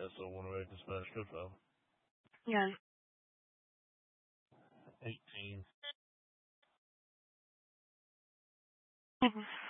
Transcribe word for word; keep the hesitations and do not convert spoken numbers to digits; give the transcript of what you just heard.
so I want to make a smash cut file. Yeah. eighteen. Mhm.